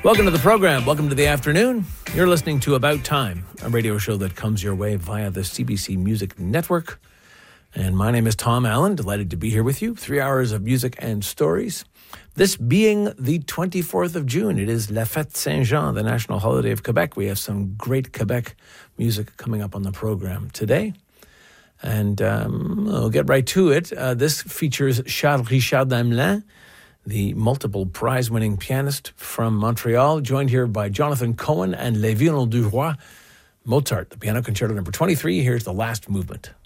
Welcome to the program. Welcome to the afternoon. You're listening to About Time, a radio show that comes your way via the CBC Music Network. And my name is Tom Allen. Delighted to be here with you. 3 hours of music and stories. This being the 24th of June, it is La Fête Saint-Jean, the national holiday of Quebec. We have some great Quebec music coming up on the program today. And we'll get right to it. This features Charles Richard Damelin, the multiple prize-winning pianist from Montreal, joined here by Jonathan Cohen and Les Violons du Roi. Mozart, the Piano Concerto number 23. Here's the last movement.